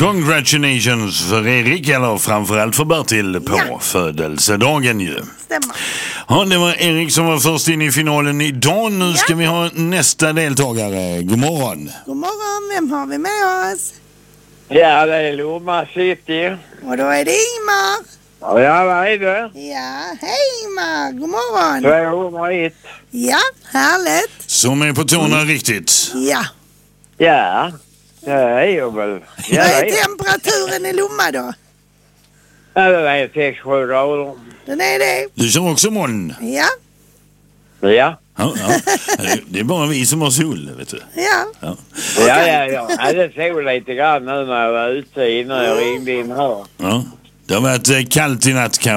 Congratulations för Erik, eller framförallt för Bertil på födelsedagen ju. Stämmer. Ja, det var Erik som var först in i finalen idag. Nu ska vi ha nästa deltagare. God morgon. God morgon, vem har vi med oss? Ja, det är Lomma City. Och då är det Ingmar. Ja, vad är det? Ja, hej Ingmar, god morgon. 201. Ja, härligt. Som är på tårna riktigt. Ja. Ja, det är ju väl. Ja, Vad det är är. temperaturen i Lomma då? Ja, det är 6-7 grader. Den är det. Du kör också moln. Ja, Ja. Ja. Det är bara vi som har sol, vet du. ja. Ja. Ja. Det såg lite grann nu när jag var ute innan jag ringde in här. Ja. Det har varit kallt i natt, kan